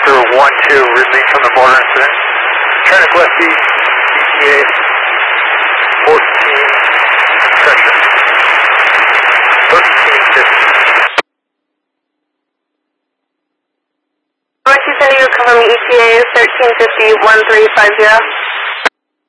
Vector 1-2, relief from the border incident. Turn left east, ETA 14, pressure 1350. Roger, you confirm ETA 1350 1350.